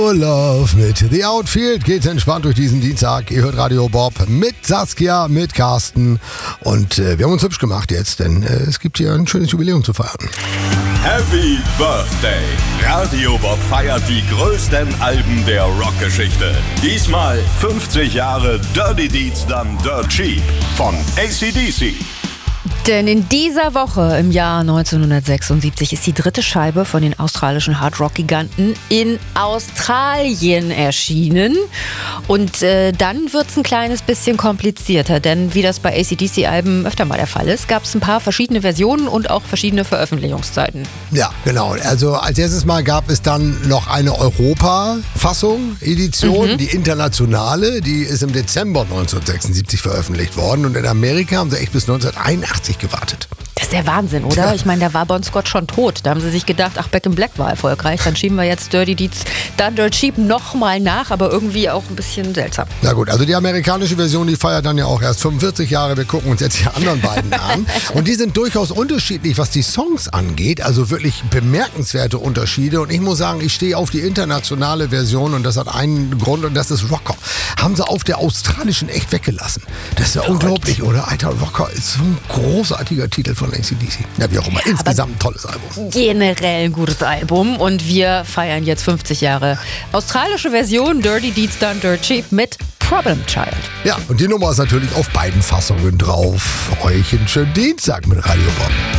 Love mit The Outfield geht's entspannt durch diesen Dienstag. Ihr hört Radio Bob mit Saskia, mit Carsten und wir haben uns hübsch gemacht jetzt, denn es gibt hier ein schönes Jubiläum zu feiern. Happy Birthday! Radio Bob feiert die größten Alben der Rockgeschichte. Diesmal 50 Jahre Dirty Deeds Done Dirt Cheap von AC/DC. Denn in dieser Woche im Jahr 1976 ist die dritte Scheibe von den australischen Hard-Rock-Giganten in Australien erschienen. Und dann wird es ein kleines bisschen komplizierter, denn wie das bei AC/DC-Alben öfter mal der Fall ist, gab es ein paar verschiedene Versionen und auch verschiedene Veröffentlichungszeiten. Ja, genau. Also als erstes Mal gab es dann noch eine Europa-Fassung, Edition, die internationale, die ist im Dezember 1976 veröffentlicht worden. Und in Amerika haben sie echt bis 1981 gewartet. Das ist der Wahnsinn, oder? Ja. Ich meine, da war Bon Scott schon tot. Da haben sie sich gedacht, ach, Back in Black war erfolgreich. Dann schieben wir jetzt Dirty Deeds Done Dirt Cheap nochmal nach, aber irgendwie auch ein bisschen seltsam. Na gut, also die amerikanische Version, die feiert dann ja auch erst 45 Jahre. Wir gucken uns jetzt die anderen beiden an. Und die sind durchaus unterschiedlich, was die Songs angeht. Also wirklich bemerkenswerte Unterschiede. Und ich muss sagen, ich stehe auf die internationale Version und das hat einen Grund und das ist Rocker. Haben sie auf der australischen echt weggelassen. Das ist ja unglaublich, oder? Alter, Rocker ist so ein großartiger Titel von AC/DC. Ja, wie auch immer. Insgesamt ein tolles Album. Generell ein gutes Album und wir feiern jetzt 50 Jahre australische Version Dirty Deeds Done Dirt Cheap mit Problem Child. Ja, und die Nummer ist natürlich auf beiden Fassungen drauf. Euch einen schönen Dienstag mit Radio Bob.